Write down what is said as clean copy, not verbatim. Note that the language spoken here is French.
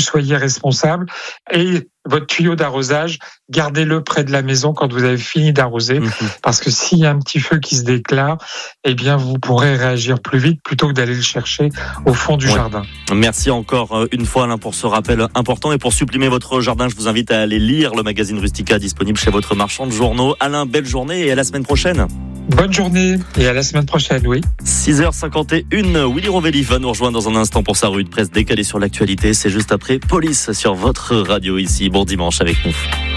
soyez responsable. Et votre tuyau d'arrosage, gardez-le près de la maison quand vous avez fini d'arroser, parce que s'il y a un petit feu qui se déclare, eh bien vous pourrez réagir plus vite plutôt que d'aller le chercher au fond du jardin. Merci encore une fois Alain pour ce rappel important, et pour supprimer votre jardin, je vous invite à aller lire le magazine Rustica disponible chez votre marchand de journaux. Alain, belle journée et à la semaine prochaine. Bonne journée et à la semaine prochaine, oui. 6h51, Willy Rovelli va nous rejoindre dans un instant pour sa revue de presse décalée sur l'actualité. C'est juste après Police sur votre radio ici. Bon dimanche avec nous.